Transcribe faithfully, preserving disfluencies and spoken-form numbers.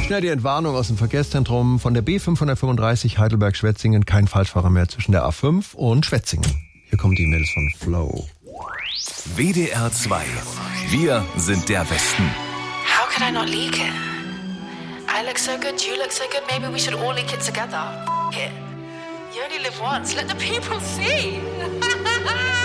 Schnell die Entwarnung aus dem Verkehrszentrum von der B fünfhundertfünfunddreißig Heidelberg-Schwetzingen. Kein Falschfahrer mehr zwischen der A fünf und Schwetzingen. Hier kommen die Mails von Flo. W D R zwei. Wir sind der Westen. How could I not leak it? I look so good, you look so good, maybe we should all leak it together. F- it. You only live once, let the people see.